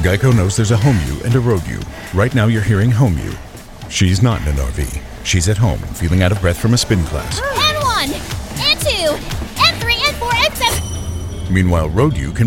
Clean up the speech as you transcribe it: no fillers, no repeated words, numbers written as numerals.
Geico knows there's a home you and a road you. Right now you're hearing home you. She's not in an RV. She's at home, feeling out of breath from a spin class. N1, N2, N3, N4, N7. Meanwhile, road you can